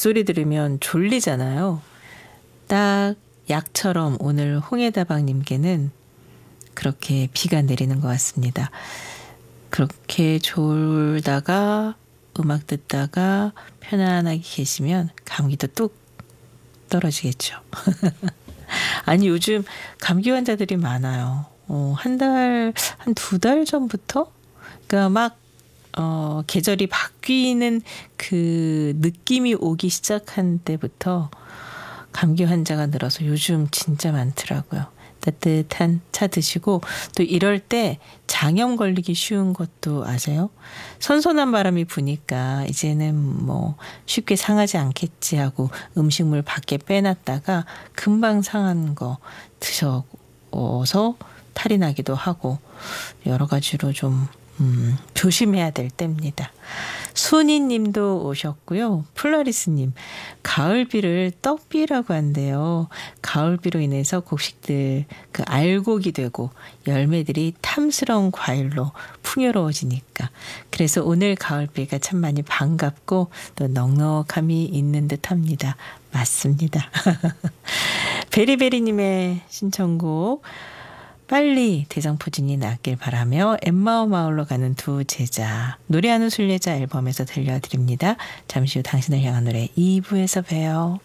빗소리 들으면 졸리잖아요. 딱 약처럼 오늘 홍해다방님께는 그렇게 비가 내리는 것 같습니다. 그렇게 졸다가 음악 듣다가 편안하게 계시면 감기도 뚝 떨어지겠죠. 아니 요즘 감기 환자들이 많아요. 한 2달 전부터 그러니까 막 계절이 바뀌는 그 느낌이 오기 시작한 때부터 감기 환자가 늘어서 요즘 진짜 많더라고요. 따뜻한 차 드시고 또 이럴 때 장염 걸리기 쉬운 것도 아세요? 선선한 바람이 부니까 이제는 뭐 쉽게 상하지 않겠지 하고 음식물 밖에 빼놨다가 금방 상한 거 드셔서 탈이 나기도 하고 여러 가지로 좀 조심해야 될 때입니다. 순이님도 오셨고요. 플라리스님, 가을비를 떡비라고 한대요. 가을비로 인해서 곡식들 그 알곡이 되고 열매들이 탐스러운 과일로 풍요로워지니까. 그래서 오늘 가을비가 참 많이 반갑고 또 넉넉함이 있는 듯합니다. 맞습니다. 베리베리님의 신청곡. 빨리 대장포진이 낫길 바라며 엠마오 마을로 가는 두 제자 노래하는 순례자 앨범에서 들려드립니다. 잠시 후 당신을 향한 노래 2부에서 봬요.